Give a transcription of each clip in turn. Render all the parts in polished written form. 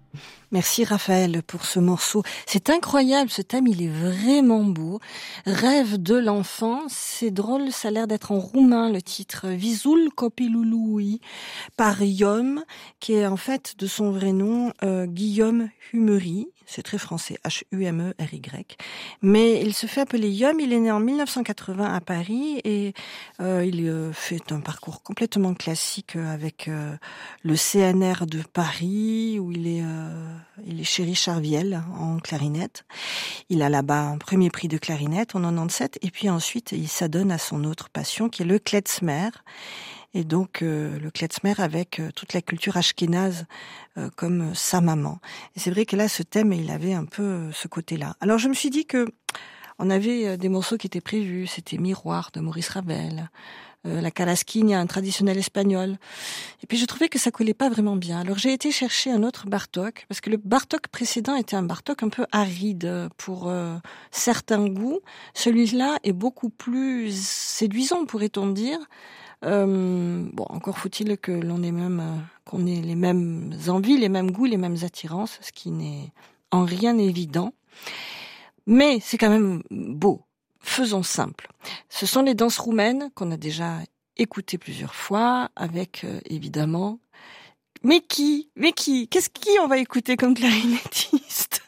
Merci Raphaël pour ce morceau. C'est incroyable, ce thème, il est vraiment beau. Rêve de l'enfant, c'est drôle, ça a l'air d'être en roumain le titre. Visul copilului par Iom, qui est en fait de son vrai nom Guillaume Humery. C'est très français, Humery. Mais il se fait appeler Iom, il est né en 1980 à Paris et il fait un parcours complètement classique avec le CNR de Paris où il est chez Richard Viel en clarinette. Il a là-bas un premier prix de clarinette en 97 et puis ensuite il s'adonne à son autre passion qui est le klezmer. Et donc le klezmer avec toute la culture ashkénaze comme sa maman. Et c'est vrai que là, ce thème, il avait un peu ce côté-là. Alors je me suis dit que on avait des morceaux qui étaient prévus. C'était Miroir de Maurice Ravel, la Carrasquinha, un traditionnel espagnol. Et puis je trouvais que ça collait pas vraiment bien. Alors j'ai été chercher un autre Bartók, parce que le Bartók précédent était un Bartók un peu aride pour certains goûts. Celui-là est beaucoup plus séduisant, pourrait-on dire. Bon, encore faut-il que qu'on ait les mêmes envies, les mêmes goûts, les mêmes attirances, ce qui n'est en rien évident. Mais c'est quand même beau. Faisons simple. Ce sont les danses roumaines qu'on a déjà écoutées plusieurs fois, avec évidemment. Mais qui qu'est-ce qui on va écouter comme clarinettiste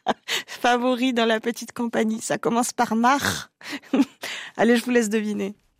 favori dans la petite compagnie? Ça commence par Mar. Allez, je vous laisse deviner.